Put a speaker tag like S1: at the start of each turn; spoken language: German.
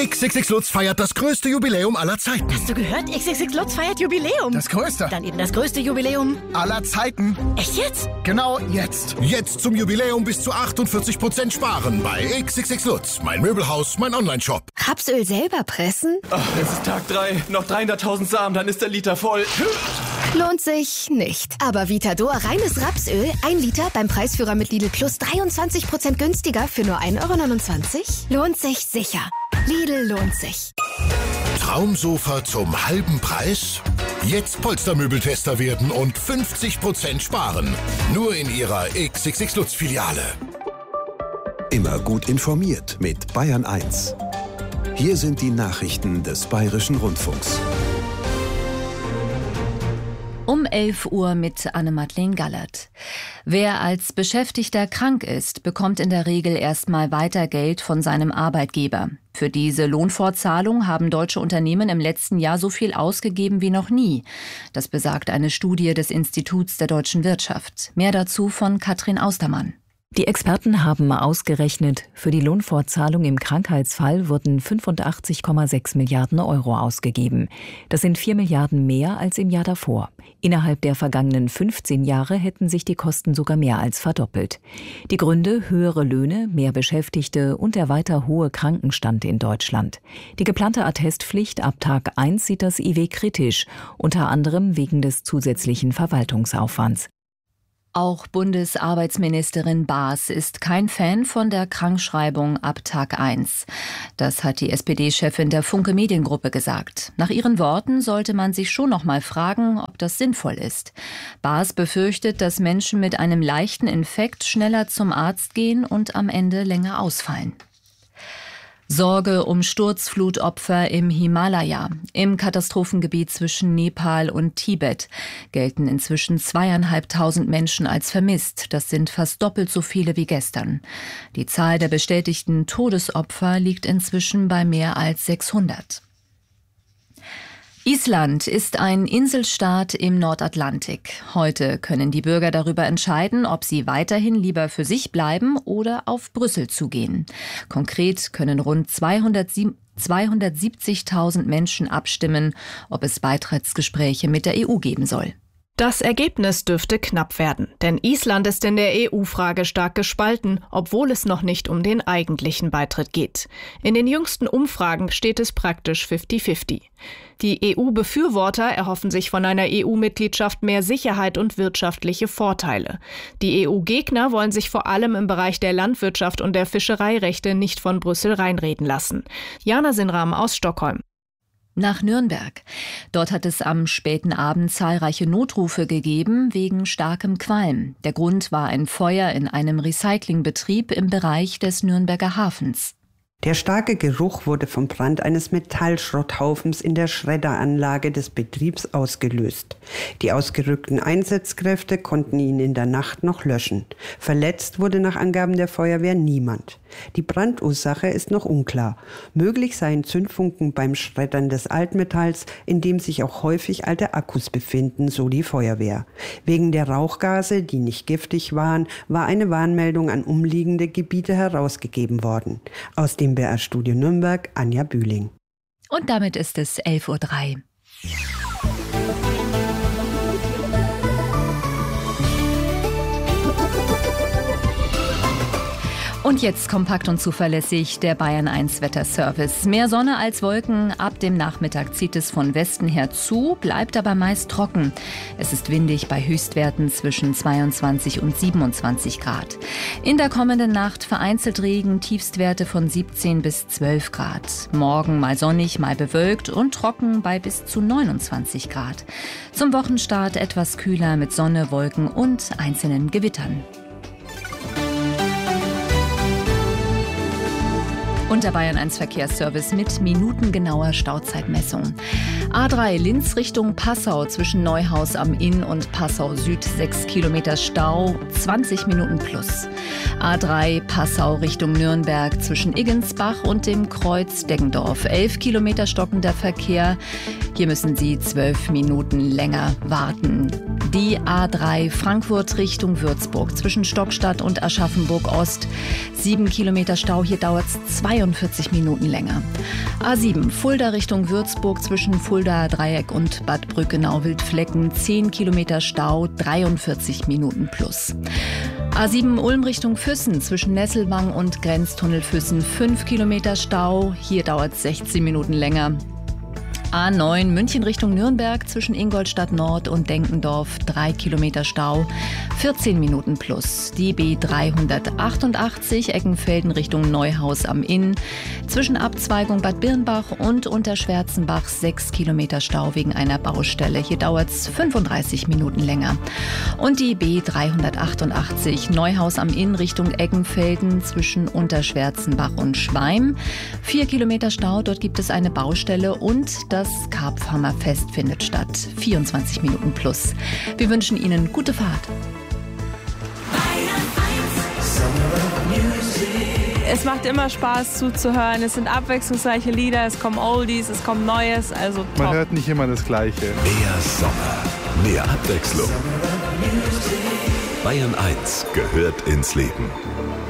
S1: XXX Lutz feiert das größte Jubiläum aller Zeiten.
S2: Hast du gehört? XXX Lutz feiert Jubiläum.
S3: Das größte.
S2: Dann eben das größte Jubiläum
S3: aller Zeiten.
S2: Echt jetzt?
S3: Genau jetzt.
S1: Jetzt zum Jubiläum bis zu 48% sparen bei XXX Lutz. Mein Möbelhaus, mein Onlineshop.
S4: Rapsöl selber pressen?
S5: Ach, es ist Tag 3. Noch 300.000 Samen, dann ist der Liter voll.
S4: Lohnt sich nicht. Aber Vitador reines Rapsöl, 1 Liter beim Preisführer mit Lidl Plus 23% günstiger für nur 1,29 €? Lohnt sich sicher. Lidl lohnt sich.
S1: Traumsofa zum halben Preis? Jetzt Polstermöbeltester werden und 50% sparen. Nur in Ihrer XXX Lutz Filiale.
S6: Immer gut informiert mit Bayern 1. Hier sind die Nachrichten des Bayerischen Rundfunks.
S7: Um 11 Uhr mit Anne-Madeleine Gallert. Wer als Beschäftigter krank ist, bekommt in der Regel erstmal weiter Geld von seinem Arbeitgeber. Für diese Lohnfortzahlung haben deutsche Unternehmen im letzten Jahr so viel ausgegeben wie noch nie. Das besagt eine Studie des Instituts der deutschen Wirtschaft. Mehr dazu von Katrin Austermann.
S8: Die Experten haben ausgerechnet, für die Lohnfortzahlung im Krankheitsfall wurden 85,6 Milliarden € ausgegeben. Das sind 4 Milliarden mehr als im Jahr davor. Innerhalb der vergangenen 15 Jahre hätten sich die Kosten sogar mehr als verdoppelt. Die Gründe: höhere Löhne, mehr Beschäftigte und der weiter hohe Krankenstand in Deutschland. Die geplante Attestpflicht ab Tag 1 sieht das IW kritisch, unter anderem wegen des zusätzlichen Verwaltungsaufwands.
S7: Auch Bundesarbeitsministerin Baas ist kein Fan von der Krankschreibung ab Tag 1. Das hat die SPD-Chefin der Funke Mediengruppe gesagt. Nach ihren Worten sollte man sich schon noch mal fragen, ob das sinnvoll ist. Baas befürchtet, dass Menschen mit einem leichten Infekt schneller zum Arzt gehen und am Ende länger ausfallen. Sorge um Sturzflutopfer im Himalaya. Im Katastrophengebiet zwischen Nepal und Tibet gelten inzwischen 2.500 Menschen als vermisst. Das sind fast doppelt so viele wie gestern. Die Zahl der bestätigten Todesopfer liegt inzwischen bei mehr als 600. Island ist ein Inselstaat im Nordatlantik. Heute können die Bürger darüber entscheiden, ob sie weiterhin lieber für sich bleiben oder auf Brüssel zugehen. Konkret können rund 270.000 Menschen abstimmen, ob es Beitrittsgespräche mit der EU geben soll.
S9: Das Ergebnis dürfte knapp werden, denn Island ist in der EU-Frage stark gespalten, obwohl es noch nicht um den eigentlichen Beitritt geht. In den jüngsten Umfragen steht es praktisch 50-50. Die EU-Befürworter erhoffen sich von einer EU-Mitgliedschaft mehr Sicherheit und wirtschaftliche Vorteile. Die EU-Gegner wollen sich vor allem im Bereich der Landwirtschaft und der Fischereirechte nicht von Brüssel reinreden lassen. Jana Sinram aus Stockholm.
S7: Nach Nürnberg. Dort hat es am späten Abend zahlreiche Notrufe gegeben wegen starkem Qualm. Der Grund war ein Feuer in einem Recyclingbetrieb im Bereich des Nürnberger Hafens.
S10: Der starke Geruch wurde vom Brand eines Metallschrotthaufens in der Schredderanlage des Betriebs ausgelöst. Die ausgerückten Einsatzkräfte konnten ihn in der Nacht noch löschen. Verletzt wurde nach Angaben der Feuerwehr niemand. Die Brandursache ist noch unklar. Möglich seien Zündfunken beim Schreddern des Altmetalls, in dem sich auch häufig alte Akkus befinden, so die Feuerwehr. Wegen der Rauchgase, die nicht giftig waren, war eine Warnmeldung an umliegende Gebiete herausgegeben worden. Aus dem BR-Studio Nürnberg, Anja Bühling.
S7: Und damit ist es 11:03 Uhr. Und jetzt kompakt und zuverlässig der Bayern 1 Wetterservice. Mehr Sonne als Wolken. Ab dem Nachmittag zieht es von Westen her zu, bleibt aber meist trocken. Es ist windig bei Höchstwerten zwischen 22 und 27 Grad. In der kommenden Nacht vereinzelt Regen, Tiefstwerte von 17 bis 12 Grad. Morgen mal sonnig, mal bewölkt und trocken bei bis zu 29 Grad. Zum Wochenstart etwas kühler mit Sonne, Wolken und einzelnen Gewittern. Und der Bayern 1 Verkehrsservice mit minutengenauer Stauzeitmessung. A3 Linz Richtung Passau zwischen Neuhaus am Inn und Passau Süd 6 Kilometer Stau, 20 Minuten plus. A3 Passau Richtung Nürnberg zwischen Iggensbach und dem Kreuz Deggendorf 11 Kilometer stockender Verkehr. Hier müssen Sie 12 Minuten länger warten. Die A3 Frankfurt Richtung Würzburg zwischen Stockstadt und Aschaffenburg Ost 7 Kilometer Stau. Hier dauert es 22 43 Minuten länger. A7 Fulda Richtung Würzburg zwischen Fuldaer Dreieck und Bad Brückenau-Wildflecken 10 Kilometer Stau, 43 Minuten plus. A7 Ulm Richtung Füssen zwischen Nesselwang und Grenztunnel Füssen 5 Kilometer Stau, hier dauert es 16 Minuten länger. A9 München Richtung Nürnberg zwischen Ingolstadt Nord und Denkendorf 3 Kilometer Stau, 14 Minuten plus. Die B388 Eckenfelden Richtung Neuhaus am Inn zwischen Abzweigung Bad Birnbach und Unterschwärzenbach 6 Kilometer Stau wegen einer Baustelle. Hier dauert es 35 Minuten länger. Und die B388 Neuhaus am Inn Richtung Eckenfelden zwischen Unterschwärzenbach und Schweim 4 Kilometer Stau. Dort gibt es eine Baustelle und das Karpfhammerfest findet statt. 24 Minuten plus. Wir wünschen Ihnen gute Fahrt.
S11: Es macht immer Spaß zuzuhören. Es sind abwechslungsreiche Lieder, es kommen Oldies, es kommt Neues, also top.
S12: Man hört nicht immer das Gleiche.
S6: Mehr Sommer, mehr Abwechslung. Bayern 1 gehört ins Leben.